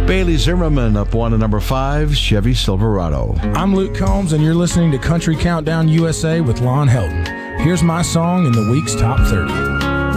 Bailey Zimmerman up 1 to number 5, Chevy Silverado. I'm Luke Combs, and you're listening to Country Countdown USA with Lon Helton. Here's my song in the week's top 30.